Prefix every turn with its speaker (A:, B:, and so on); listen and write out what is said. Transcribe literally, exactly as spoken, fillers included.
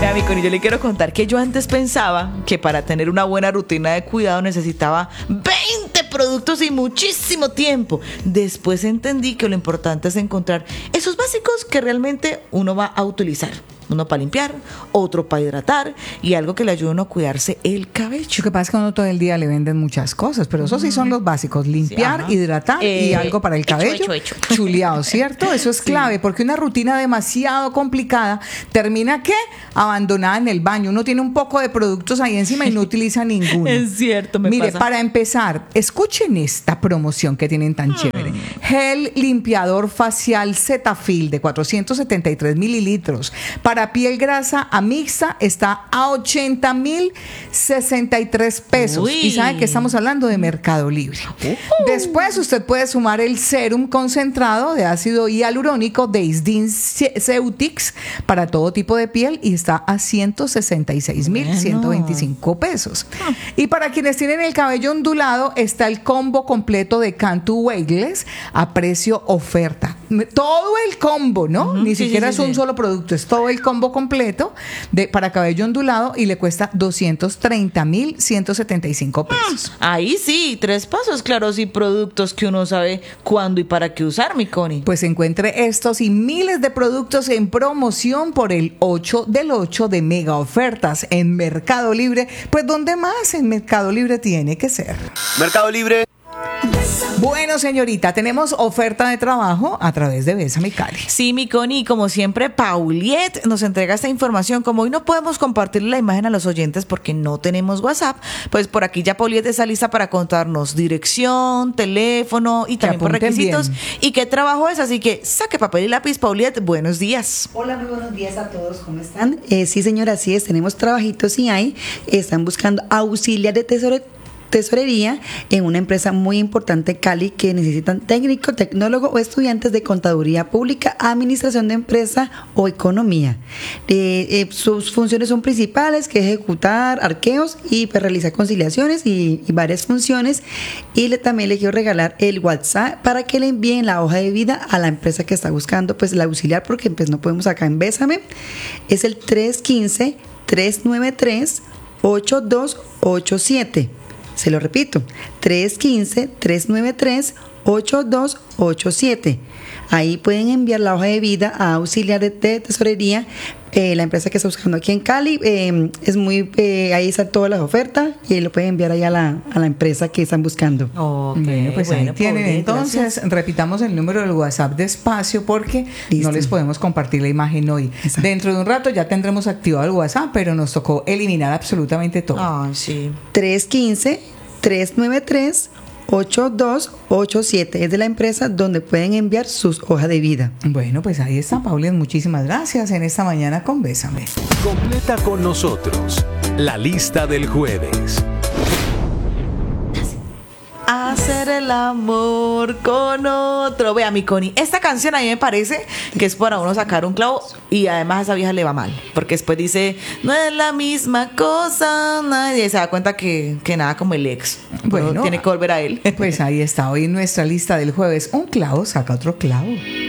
A: Vea, mi Connie, yo le quiero contar que yo antes pensaba que para tener una buena rutina de cuidado necesitaba veinte productos y muchísimo tiempo. Después entendí que lo importante es encontrar esos básicos que realmente uno va a utilizar. Uno para limpiar, otro para hidratar y algo que le ayude a uno a cuidarse el cabello.
B: Lo que pasa es que a uno todo el día le venden muchas cosas, pero eso sí son los básicos: limpiar,
A: Sí,
B: hidratar
A: eh,
B: y algo para el
A: hecho,
B: cabello.
A: hecho, hecho.
B: Chuleado, ¿cierto? Eso es clave, porque una rutina demasiado complicada termina, ¿qué? Abandonada en el baño. Uno tiene un poco de productos ahí encima y no utiliza ninguno.
A: Es cierto, me
B: Mire,
A: pasa.
B: para empezar, escuchen esta promoción que tienen tan chévere. Gel limpiador facial Cetaphil de cuatrocientos setenta y tres mililitros para piel grasa a mixta está a ochenta mil sesenta y tres pesos.
A: Uy.
B: Y saben que estamos hablando de Mercado Libre.
A: Uh-huh.
B: Después usted puede sumar el serum concentrado de ácido hialurónico de Isdin Ceutics para todo tipo de piel y está a ciento sesenta y seis mil ciento veinticinco pesos. Y para quienes tienen el cabello ondulado está el combo completo de Cantu Weightless a precio oferta. Todo el combo, ¿no?
A: Uh-huh.
B: Ni
A: Sí,
B: siquiera
A: sí,
B: es
A: sí,
B: un
A: sí.
B: solo producto, es todo el combo completo de, para cabello ondulado y le cuesta doscientos treinta mil ciento setenta y cinco pesos.
A: Ahí sí, tres pasos claros y productos que uno sabe cuándo y para qué usar, mi Connie.
B: Pues encuentre estos y miles de productos en promoción por el ocho del ocho de mega ofertas en Mercado Libre. Pues ¿dónde más en Mercado Libre tiene que ser?
C: Mercado Libre.
B: Bueno, señorita, tenemos oferta de trabajo a través de Bésame Cali.
A: Sí, mi Connie, y como siempre, Pauliet nos entrega esta información. Como hoy no podemos compartirle la imagen a los oyentes porque no tenemos WhatsApp, pues por aquí ya Pauliet está lista para contarnos dirección, teléfono y también por
B: apunten
A: requisitos
B: bien.
A: y qué trabajo es. Así que saque papel y lápiz, Pauliet. Buenos días.
D: Hola, muy buenos días a todos, ¿cómo están? Eh, sí, señora, así es, tenemos trabajitos y hay, están buscando auxiliar de tesoro. Tesorería en una empresa muy importante Cali que necesitan técnico, tecnólogo o estudiantes de contaduría pública, administración de empresa o economía. Eh, eh, sus funciones son principales, que ejecutar arqueos y pues, realizar conciliaciones y, y varias funciones. Y le, también le quiero regalar el WhatsApp para que le envíen la hoja de vida a la empresa que está buscando pues el auxiliar, porque pues no podemos acá en Bésame. Es el tres uno cinco, tres nueve tres, ocho dos ocho siete. Se lo repito, tres uno cinco, tres nueve tres, ocho dos ocho siete. Ahí pueden enviar la hoja de vida a auxiliar de tesorería, eh, la empresa que está buscando aquí en Cali. Eh, es muy, eh, ahí están todas las ofertas y lo pueden enviar ahí a la, a la empresa que están buscando.
A: Ok,
B: Bueno, pues ahí tienen.
A: Pauliet,
B: Entonces,
A: gracias.
B: repitamos el número del WhatsApp despacio porque
D: Listo.
B: no les podemos compartir la imagen hoy.
D: Exacto.
B: Dentro de un rato ya tendremos activado el WhatsApp, pero nos tocó eliminar absolutamente todo.
A: Ay, sí.
D: tres uno cinco, tres nueve tres, ocho dos ocho siete. Es de la empresa donde pueden enviar sus hojas de vida.
B: Bueno, pues ahí está, Pauliet. Muchísimas gracias en esta mañana con Bésame.
E: Completa con nosotros la lista del jueves.
A: Hacer el amor con otro. Vea, mi Connie, esta canción a mí me parece que es para uno sacar un clavo y además a esa vieja le va mal. Porque después dice, no es la misma cosa, nadie se da cuenta que, que nada como el ex.
B: Bueno,
A: Uno tiene que volver a él.
B: Pues ahí está, hoy en nuestra lista del jueves. Un clavo saca otro clavo.